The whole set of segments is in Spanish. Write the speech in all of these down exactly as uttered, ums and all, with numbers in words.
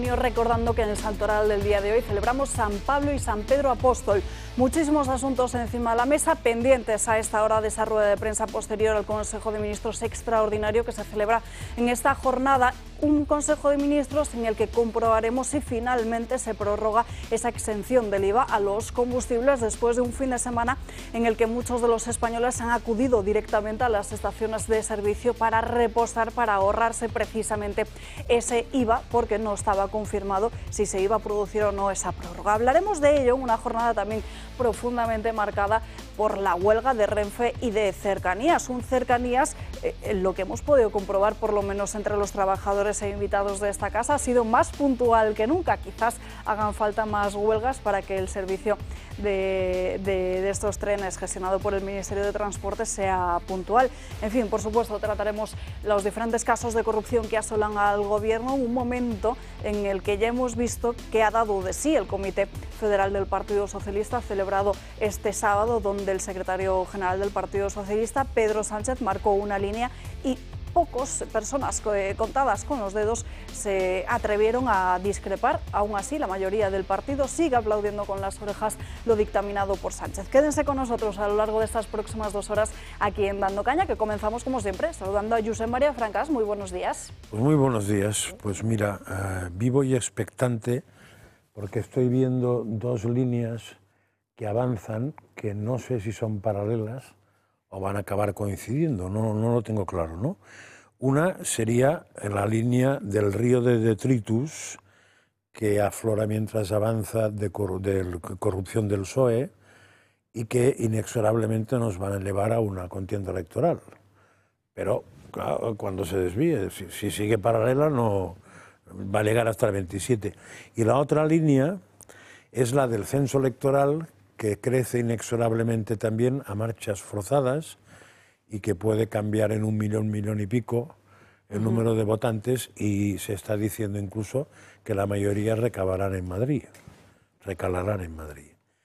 Recordando que en el Santoral del día de hoy celebramos San Pablo y San Pedro Apóstol. Muchísimos asuntos encima de la mesa, pendientes a esta hora de esa rueda de prensa posterior al Consejo de Ministros extraordinario que se celebra en esta jornada. Un Consejo de Ministros en el que comprobaremos si finalmente se prorroga esa exención del I V A a los combustibles después de un fin de semana en el que muchos de los españoles han acudido directamente a las estaciones de servicio para repostar, para ahorrarse precisamente ese I V A, porque no estaba confirmado si se iba a producir o no esa prórroga. Hablaremos de ello en una jornada también profundamente marcada por la huelga de Renfe y de Cercanías. Un Cercanías, eh, en lo que hemos podido comprobar, por lo menos entre los trabajadores e invitados de esta casa, ha sido más puntual que nunca. Quizás hagan falta más huelgas para que el servicio de, de, de estos trenes gestionado por el Ministerio de Transportes sea puntual. En fin, por supuesto, trataremos los diferentes casos de corrupción que asolan al Gobierno, un momento en el que ya hemos visto que ha dado de sí el Comité Federal del Partido Socialista, celebrado este sábado, donde el secretario general del Partido Socialista, Pedro Sánchez, marcó una línea y pocas personas contadas con los dedos se atrevieron a discrepar. Aún así, la mayoría del partido sigue aplaudiendo con las orejas lo dictaminado por Sánchez. Quédense con nosotros a lo largo de estas próximas dos horas aquí en Dando Caña, que comenzamos como siempre saludando a Josep María Francas. Muy buenos días. Pues muy buenos días. Pues mira, uh, vivo y expectante porque estoy viendo dos líneas que avanzan, que no sé si son paralelas o van a acabar coincidiendo, no, no lo tengo claro, ¿no? Una sería la línea del río de detritus que aflora mientras avanza de, cor de corrupción del P S O E y que inexorablemente nos van a llevar a una contienda electoral. Pero claro, cuando se desvíe, si, si sigue paralela, no va a llegar hasta el veintisiete. Y la otra línea es la del censo electoral, que crece inexorablemente también a marchas forzadas y que puede cambiar en un millón, millón y pico el uh-huh. número de votantes, y se está diciendo incluso que la mayoría recabarán en Madrid, recalarán en Madrid.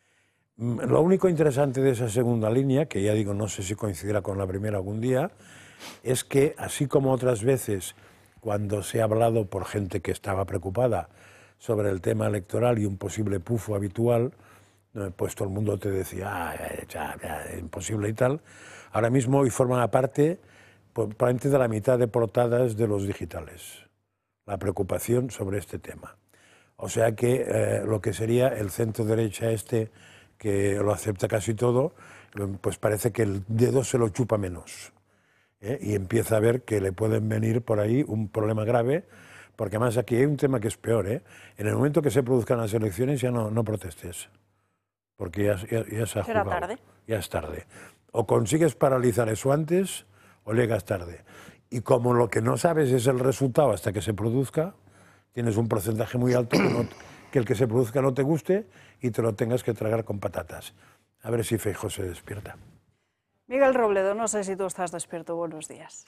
Lo único interesante de esa segunda línea, que ya digo, no sé si coincidirá con la primera algún día, es que así como otras veces cuando se ha hablado por gente que estaba preocupada sobre el tema electoral y un posible pufo habitual, pues todo el mundo te decía, ah, ya, ya, imposible y tal. Ahora mismo hoy forman parte probablemente de la mitad de portadas de los digitales, la preocupación sobre este tema. O sea que eh, lo que sería el centro derecha este, que lo acepta casi todo, pues parece que el dedo se lo chupa menos. ¿eh? Y empieza a ver que le pueden venir por ahí un problema grave, porque además aquí hay un tema que es peor. ¿eh? En el momento que se produzcan las elecciones ya no, no protestes, porque ya, ya, ya se ha jugado. tarde. Ya es tarde. O consigues paralizar eso antes o llegas tarde. Y como lo que no sabes es el resultado hasta que se produzca, tienes un porcentaje muy alto que, no, que el que se produzca no te guste y te lo tengas que tragar con patatas. A ver si Feijóo se despierta. Miguel Robledo, no sé si tú estás despierto. Buenos días.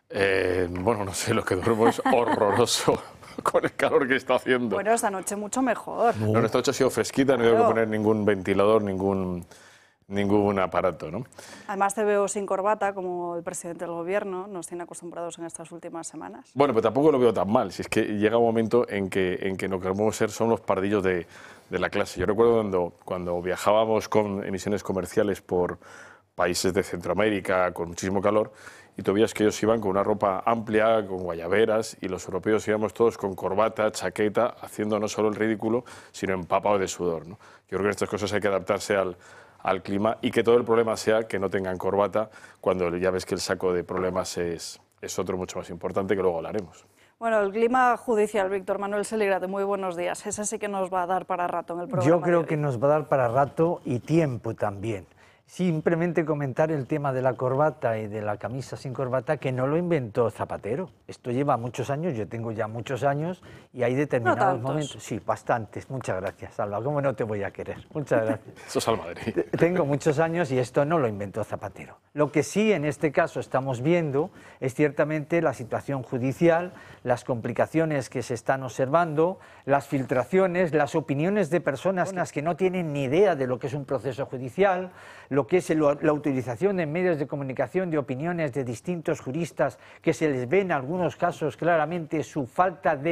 Eh, bueno, no sé, lo que duermo es horroroso con el calor que está haciendo. Bueno, esta noche mucho mejor. No, esta noche ha sido fresquita, no claro. tengo que poner ningún ventilador, ningún, ningún aparato, ¿no? Además te veo sin corbata, como el presidente del Gobierno nos tiene acostumbrados en estas últimas semanas. Bueno, pero tampoco lo veo tan mal, si es que llega un momento en que, en que lo que queremos ser son los pardillos de, de la clase. Yo recuerdo cuando, cuando viajábamos con emisiones comerciales por países de Centroamérica con muchísimo calor, y tú veías que ellos iban con una ropa amplia, con guayaberas, y los europeos íbamos todos con corbata, chaqueta, haciendo no solo el ridículo, sino empapados de sudor, ¿no? Yo creo que en estas cosas hay que adaptarse al, al clima, y que todo el problema sea que no tengan corbata, cuando ya ves que el saco de problemas es, es otro mucho más importante, que luego hablaremos. Bueno, el clima judicial, Víctor Manuel Seligrate, muy buenos días. Ese sí que nos va a dar para rato en el programa. Yo creo que nos va a dar para rato y tiempo también. Simplemente comentar el tema de la corbata y de la camisa sin corbata, que no lo inventó Zapatero. Esto lleva muchos años, yo tengo ya muchos años, y hay determinados no momentos... Sí, bastantes. Muchas gracias, Salva. ¿Cómo no te voy a querer? Muchas gracias. Eso es al Madrid. Tengo muchos años y esto no lo inventó Zapatero. Lo que sí en este caso estamos viendo es ciertamente la situación judicial, las complicaciones que se están observando, las filtraciones, las opiniones de personas que no tienen ni idea de lo que es un proceso judicial, lo que es el, la utilización en medios de comunicación de opiniones de distintos juristas que se les ve en algunos casos claramente su falta de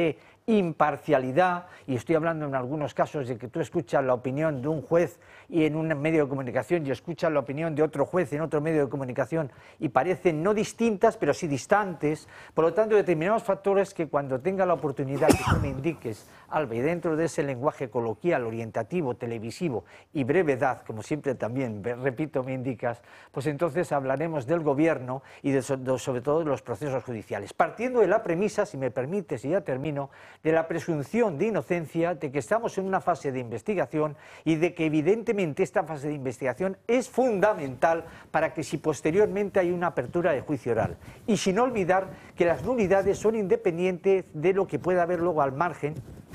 imparcialidad, y estoy hablando en algunos casos de que tú escuchas la opinión de un juez y en un medio de comunicación y escuchas la opinión de otro juez en otro medio de comunicación y parecen no distintas pero sí distantes. Por lo tanto, determinados factores que cuando tenga la oportunidad que tú me indiques, Alba, y dentro de ese lenguaje coloquial, orientativo, televisivo y brevedad, como siempre también, repito, me indicas, pues entonces hablaremos del gobierno y de, sobre todo de los procesos judiciales, partiendo de la premisa, si me permites y ya termino, de la presunción de inocencia, de que estamos en una fase de investigación y de que evidentemente esta fase de investigación es fundamental para que si posteriormente hay una apertura de juicio oral. Y sin olvidar que las nulidades son independientes de lo que pueda haber luego al margen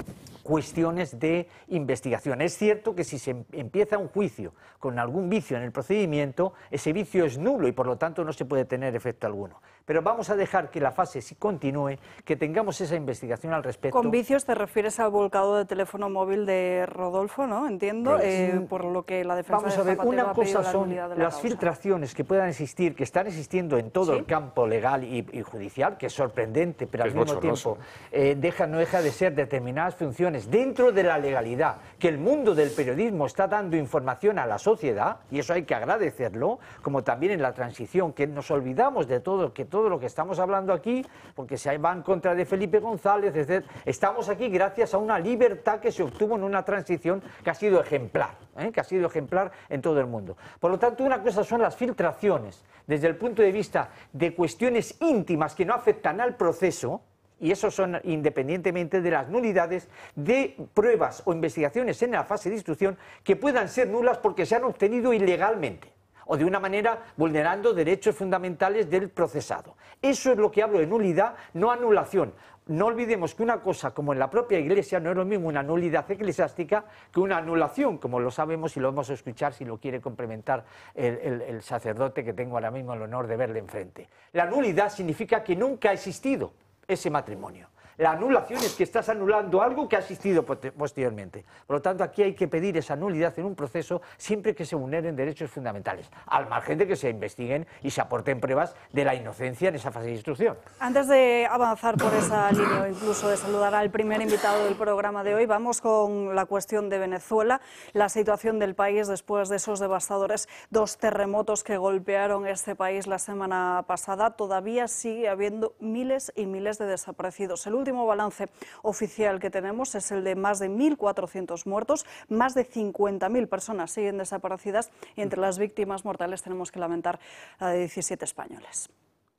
cuestiones de investigación. Es cierto que si se empieza un juicio con algún vicio en el procedimiento, ese vicio es nulo y por lo tanto no se puede tener efecto alguno. Pero vamos a dejar que la fase sí continúe, que tengamos esa investigación al respecto. Con vicios te refieres al volcado de teléfono móvil de Rodolfo, ¿no? Entiendo, eh, por lo que la defensa Vamos a de ver, una cosa son la las causa. filtraciones que puedan existir, que están existiendo en todo ¿Sí? el campo legal y, y judicial, que es sorprendente, pero Que al es mismo bochornoso. tiempo eh, deja, no deja de ser determinadas funciones dentro de la legalidad, que el mundo del periodismo está dando información a la sociedad, y eso hay que agradecerlo, como también en la transición, que nos olvidamos de todo, que todo lo que estamos hablando aquí, porque se va en contra de Felipe González, etcétera. Estamos aquí gracias a una libertad que se obtuvo en una transición que ha sido ejemplar, ¿eh? que ha sido ejemplar en todo el mundo. Por lo tanto, una cosa son las filtraciones desde el punto de vista de cuestiones íntimas que no afectan al proceso, y eso son independientemente de las nulidades de pruebas o investigaciones en la fase de instrucción que puedan ser nulas porque se han obtenido ilegalmente o de una manera vulnerando derechos fundamentales del procesado. Eso es lo que hablo de nulidad, no anulación. No olvidemos que una cosa, como en la propia Iglesia, no es lo mismo una nulidad eclesiástica que una anulación, como lo sabemos y lo vamos a escuchar si lo quiere complementar el, el, el sacerdote que tengo ahora mismo el honor de verle enfrente. La nulidad significa que nunca ha existido ese matrimonio. La anulación es que estás anulando algo que ha existido posteriormente. Por lo tanto, aquí hay que pedir esa nulidad en un proceso siempre que se vulneren derechos fundamentales, al margen de que se investiguen y se aporten pruebas de la inocencia en esa fase de instrucción. Antes de avanzar por esa línea o incluso de saludar al primer invitado del programa de hoy, vamos con la cuestión de Venezuela, la situación del país después de esos devastadores dos terremotos que golpearon este país la semana pasada. Todavía sigue habiendo miles y miles de desaparecidos. El El último balance oficial que tenemos es el de más de mil cuatrocientos muertos, más de cincuenta mil personas siguen desaparecidas y entre las víctimas mortales tenemos que lamentar la de diecisiete españoles.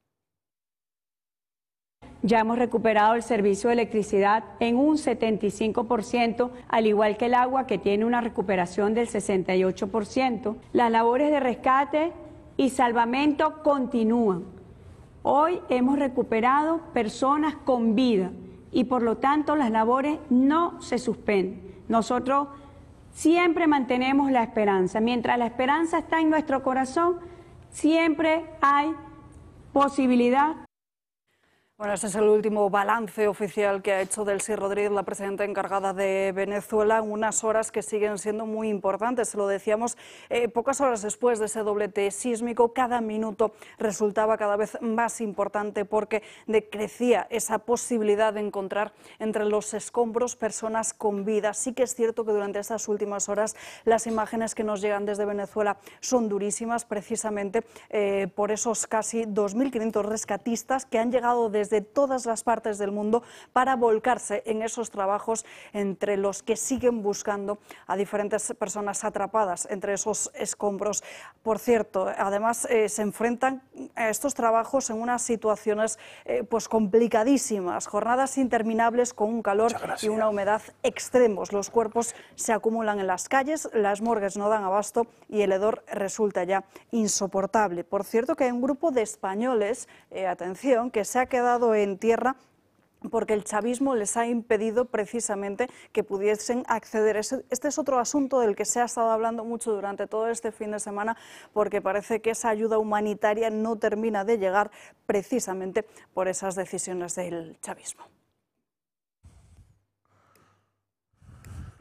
Ya hemos recuperado el servicio de electricidad en un setenta y cinco por ciento, al igual que el agua, que tiene una recuperación del sesenta y ocho por ciento. Las labores de rescate y salvamento continúan. Hoy hemos recuperado personas con vida y por lo tanto las labores no se suspenden. Nosotros siempre mantenemos la esperanza. Mientras la esperanza está en nuestro corazón, siempre hay posibilidad. Bueno, este es el último balance oficial que ha hecho Delcy Rodríguez, la presidenta encargada de Venezuela, en unas horas que siguen siendo muy importantes. Se lo decíamos, eh, pocas horas después de ese doblete sísmico, cada minuto resultaba cada vez más importante porque decrecía esa posibilidad de encontrar entre los escombros personas con vida. Sí que es cierto que durante estas últimas horas las imágenes que nos llegan desde Venezuela son durísimas, precisamente eh, por esos casi dos mil quinientos rescatistas que han llegado desde de todas las partes del mundo para volcarse en esos trabajos, entre los que siguen buscando a diferentes personas atrapadas entre esos escombros. Por cierto, además eh, se enfrentan a estos trabajos en unas situaciones eh, pues complicadísimas, jornadas interminables con un calor y una humedad extremos. Los cuerpos se acumulan en las calles, las morgues no dan abasto y el hedor resulta ya insoportable. Por cierto que hay un grupo de españoles, eh, atención, que se ha quedado en tierra porque el chavismo les ha impedido precisamente que pudiesen acceder. Este es otro asunto del que se ha estado hablando mucho durante todo este fin de semana, porque parece que esa ayuda humanitaria no termina de llegar precisamente por esas decisiones del chavismo. En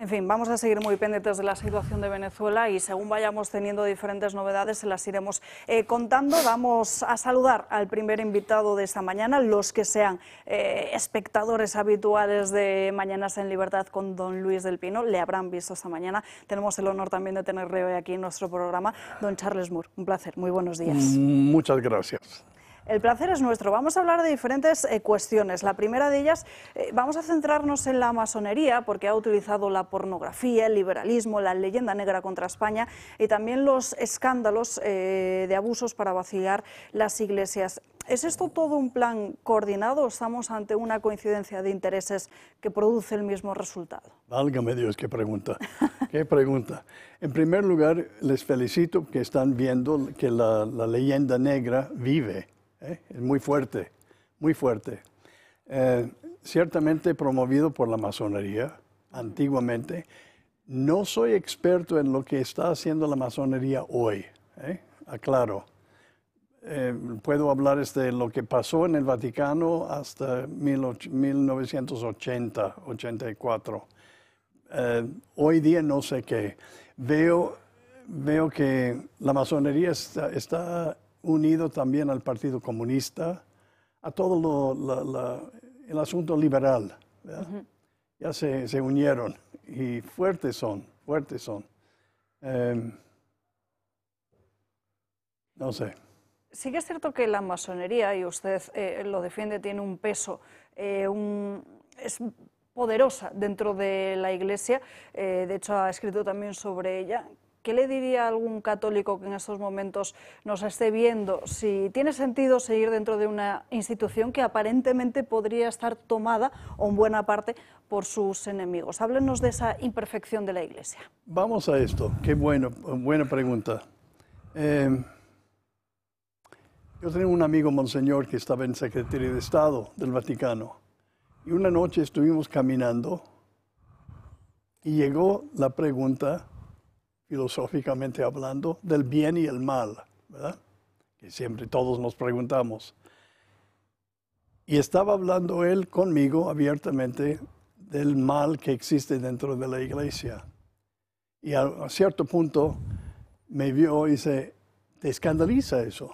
En fin, vamos a seguir muy pendientes de la situación de Venezuela y según vayamos teniendo diferentes novedades se las iremos eh, contando. Vamos a saludar al primer invitado de esta mañana, los que sean eh, espectadores habituales de Mañanas en Libertad con don Luis del Pino, le habrán visto esta mañana. Tenemos el honor también de tenerle hoy aquí en nuestro programa, don Charles Moore. Un placer, muy buenos días. Muchas gracias. El placer es nuestro. Vamos a hablar de diferentes eh, cuestiones. La primera de ellas, eh, vamos a centrarnos en la masonería, porque ha utilizado la pornografía, el liberalismo, la leyenda negra contra España y también los escándalos eh, de abusos para vaciar las iglesias. ¿Es esto todo un plan coordinado o estamos ante una coincidencia de intereses que produce el mismo resultado? Válgame Dios, qué pregunta. Qué pregunta. En primer lugar, les felicito que están viendo que la, la leyenda negra vive. ¿Eh? Es muy fuerte, muy fuerte. Eh, ciertamente promovido por la masonería, antiguamente. No soy experto en lo que está haciendo la masonería hoy, ¿eh? Aclaro. Eh, puedo hablar de lo que pasó en el Vaticano hasta mil novecientos ochenta, ochenta y cuatro. Eh, hoy día no sé qué. Veo, veo que la masonería está... está unido también al Partido Comunista, a todo lo, la, la, el asunto liberal. Uh-huh. Ya se, se unieron y fuertes son, fuertes son. Eh, no sé. Sí que es cierto que la masonería, y usted eh, lo defiende, tiene un peso, eh, un, es poderosa dentro de la Iglesia, eh, de hecho ha escrito también sobre ella. ¿Qué le diría a algún católico que en estos momentos nos esté viendo si tiene sentido seguir dentro de una institución que aparentemente podría estar tomada, o en buena parte, por sus enemigos? Háblenos de esa imperfección de la Iglesia. Vamos a esto. Qué bueno, buena pregunta. Eh, yo tenía un amigo, monseñor, que estaba en Secretaría de Estado del Vaticano. Y una noche estuvimos caminando y llegó la pregunta, filosóficamente hablando, del bien y el mal, ¿verdad? Que siempre todos nos preguntamos. Y estaba hablando él conmigo abiertamente del mal que existe dentro de la Iglesia. Y a, a cierto punto me vio y dice, ¿te escandaliza eso?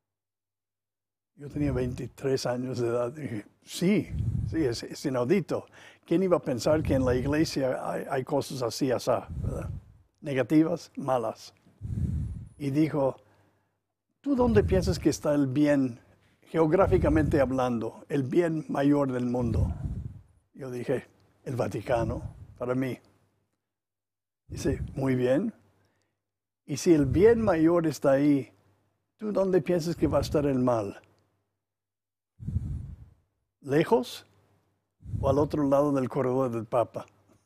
Yo tenía veintitrés años de edad. Y dije, sí, sí, es, es inaudito. ¿Quién iba a pensar que en la Iglesia hay, hay cosas así, así, ¿verdad? Negativas, malas. Y dijo, ¿tú dónde piensas que está el bien, geográficamente hablando, el bien mayor del mundo? Yo dije, el Vaticano, para mí. Dice, muy bien. Y si el bien mayor está ahí, ¿tú dónde piensas que va a estar el mal? ¿Lejos o al otro lado del corredor del Papa?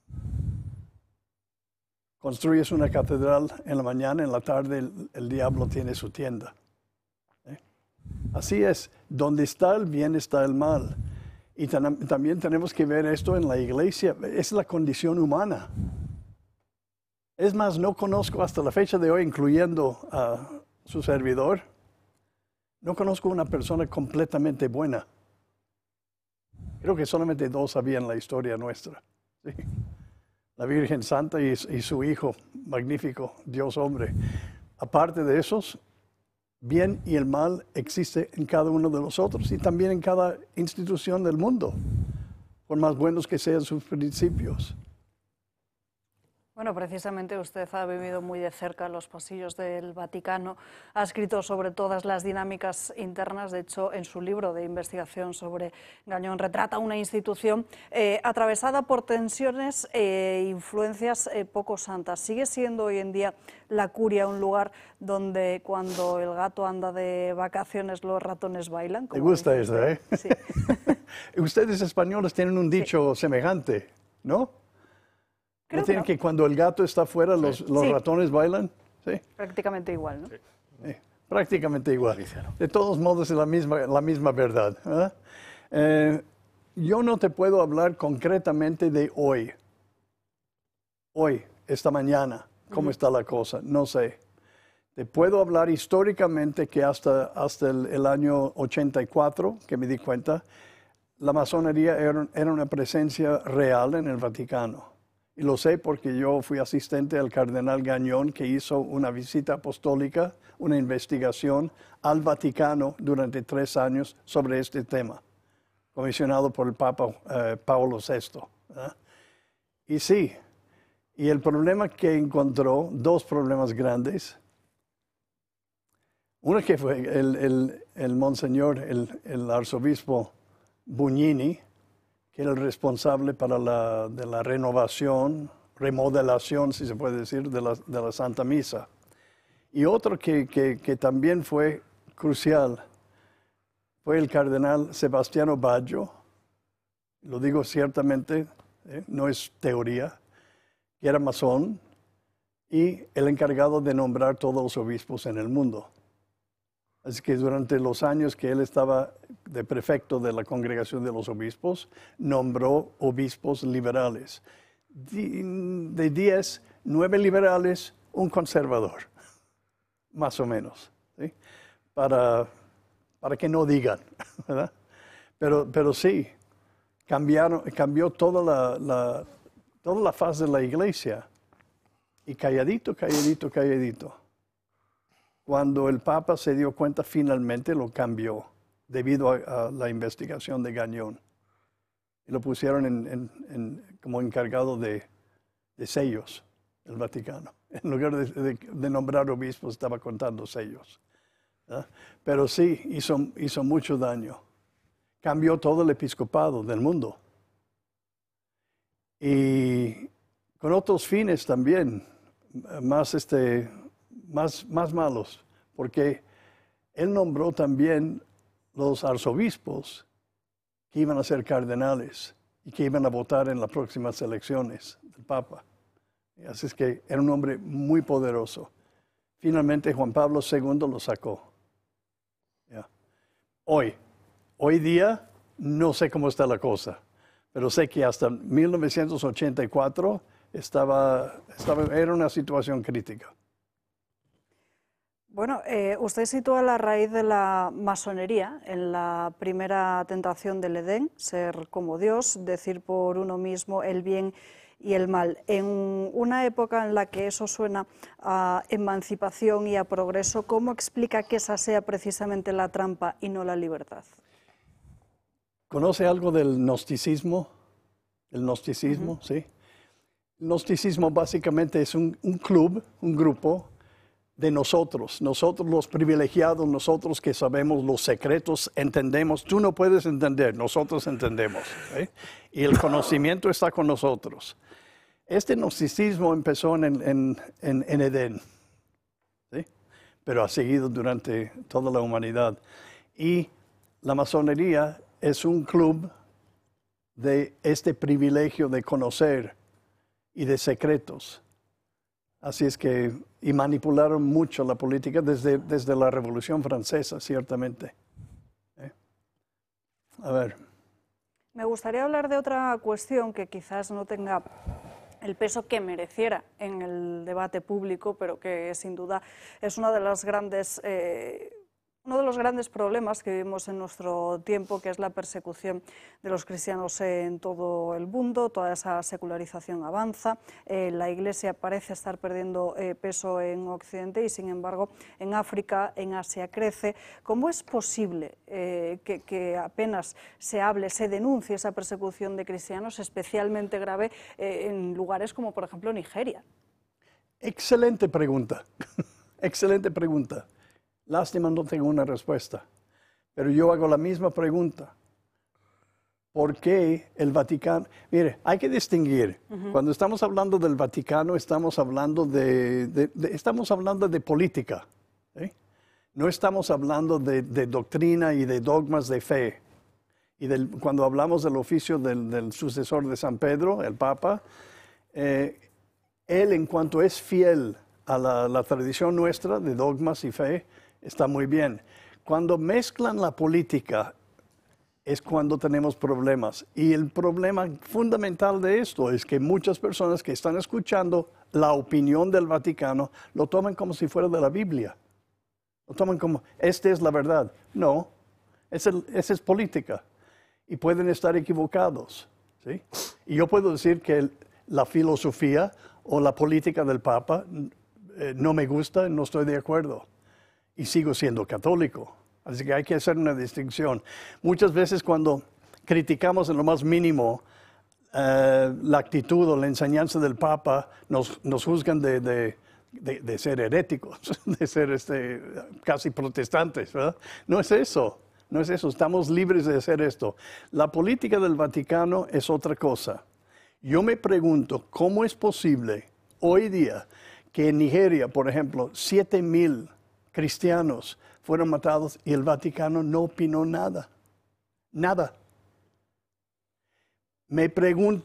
Construyes una catedral en la mañana, en la tarde el, el diablo tiene su tienda. ¿Eh? Así es, donde está el bien está el mal. Y tam también tenemos que ver esto en la Iglesia, es la condición humana. Es más, no conozco hasta la fecha de hoy, incluyendo a su servidor, no conozco una persona completamente buena. Creo que solamente dos había en la historia nuestra. ¿Sí? La Virgen Santa y, y su Hijo magnífico, Dios hombre. Aparte de esos, bien y el mal existe en cada uno de nosotros y también en cada institución del mundo, por más buenos que sean sus principios. Bueno, precisamente usted ha vivido muy de cerca los pasillos del Vaticano, ha escrito sobre todas las dinámicas internas, de hecho en su libro de investigación sobre Gañón retrata una institución eh, atravesada por tensiones e influencias eh, poco santas. ¿Sigue siendo hoy en día la curia un lugar donde cuando el gato anda de vacaciones los ratones bailan? Me gusta eso, ¿eh? Sí. Ustedes españoles tienen un dicho sí. semejante, ¿no? ¿No tienen no. que cuando el gato está afuera los, sí. los sí. ratones bailan? Sí. Prácticamente igual, ¿no? Sí. Sí. Prácticamente igual. De todos modos es la misma, la misma verdad. ¿eh? Eh, yo no te puedo hablar concretamente de hoy. Hoy, esta mañana, cómo uh-huh. está la cosa, no sé. Te puedo hablar históricamente que hasta, hasta el, el año ochenta y cuatro, que me di cuenta, la masonería era, era una presencia real en el Vaticano. Y lo sé porque yo fui asistente al cardenal Gagnon, que hizo una visita apostólica, una investigación al Vaticano durante tres años sobre este tema, comisionado por el Papa eh, Pablo sexto. ¿eh? Y sí, y el problema que encontró, dos problemas grandes. Uno que fue el, el, el monseñor, el, el arzobispo Bugnini, que era el responsable para la, de la renovación, remodelación, si se puede decir, de la, de la Santa Misa. Y otro que, que, que también fue crucial fue el cardenal Sebastiano Baggio, lo digo ciertamente, eh, no es teoría, que era masón y el encargado de nombrar todos los obispos en el mundo. Así que durante los años que él estaba de prefecto de la Congregación de los Obispos, nombró obispos liberales. De diez, nueve liberales, un conservador, más o menos, ¿sí? para, para que no digan, ¿verdad? Pero, pero sí, cambiaron, cambió toda la, la, toda la faz de la iglesia. Y calladito, calladito, calladito. Cuando el Papa se dio cuenta, finalmente lo cambió debido a, a la investigación de Gagnon. Y lo pusieron en, en, en, como encargado de, de sellos del Vaticano. En lugar de, de, de nombrar obispos, estaba contando sellos. ¿verdad? Pero sí, hizo, hizo mucho daño. Cambió todo el episcopado del mundo. Y con otros fines también, más este... Más, más malos, porque él nombró también los arzobispos que iban a ser cardenales y que iban a votar en las próximas elecciones del Papa. Así es que era un hombre muy poderoso. Finalmente Juan Pablo segundo lo sacó. Yeah. Hoy, hoy día, no sé cómo está la cosa, pero sé que hasta mil novecientos ochenta y cuatro estaba, estaba, era una situación crítica. Bueno, eh, usted sitúa la raíz de la masonería en la primera tentación del Edén, ser como Dios, decir por uno mismo el bien y el mal. En una época en la que eso suena a emancipación y a progreso, ¿cómo explica que esa sea precisamente la trampa y no la libertad? ¿Conoce algo del gnosticismo? El gnosticismo, uh-huh. ¿sí? El gnosticismo básicamente es un, un club, un grupo de nosotros, nosotros los privilegiados, nosotros que sabemos los secretos, entendemos. Tú no puedes entender, nosotros entendemos. ¿eh? Y el conocimiento está con nosotros. Este gnosticismo empezó en, en, en, en Edén, ¿sí? pero ha seguido durante toda la humanidad. Y la masonería es un club de este privilegio de conocer y de secretos. Así es que, y manipularon mucho la política desde, desde la Revolución Francesa, ciertamente. ¿Eh? A ver. Me gustaría hablar de otra cuestión que quizás no tenga el peso que mereciera en el debate público, pero que sin duda es una de las grandes... Eh, Uno de los grandes problemas que vivimos en nuestro tiempo, que es la persecución de los cristianos en todo el mundo, toda esa secularización avanza, eh, la Iglesia parece estar perdiendo eh, peso en Occidente y sin embargo en África, en Asia crece. ¿Cómo es posible eh, que, que apenas se hable, se denuncie esa persecución de cristianos, especialmente grave eh, en lugares como por ejemplo Nigeria? Excelente pregunta, excelente pregunta. Lástima, no tengo una respuesta, pero yo hago la misma pregunta. ¿Por qué el Vaticano? Mire, hay que distinguir. Uh-huh. Cuando estamos hablando del Vaticano, estamos hablando de, de, de, estamos hablando de política. ¿eh? No estamos hablando de, de doctrina y de dogmas de fe. Y del, cuando hablamos del oficio del, del sucesor de San Pedro, el Papa, eh, él en cuanto es fiel a la, la tradición nuestra de dogmas y fe, está muy bien. Cuando mezclan la política es cuando tenemos problemas. Y el problema fundamental de esto es que muchas personas que están escuchando la opinión del Vaticano lo toman como si fuera de la Biblia. Lo toman como, esta es la verdad. No, esa es, es política. Y pueden estar equivocados. ¿sí? Y yo puedo decir que el, la filosofía o la política del Papa eh, no me gusta, no estoy de acuerdo. Y sigo siendo católico. Así que hay que hacer una distinción. Muchas veces cuando criticamos en lo más mínimo eh, la actitud o la enseñanza del Papa, nos, nos juzgan de, de, de, de ser heréticos, de ser este, casi protestantes, ¿verdad? No es eso, no es eso. Estamos libres de hacer esto. La política del Vaticano es otra cosa. Yo me pregunto, ¿cómo es posible hoy día que en Nigeria, por ejemplo, siete mil cristianos fueron matados y el Vaticano no opinó nada? Nada. Me pregunto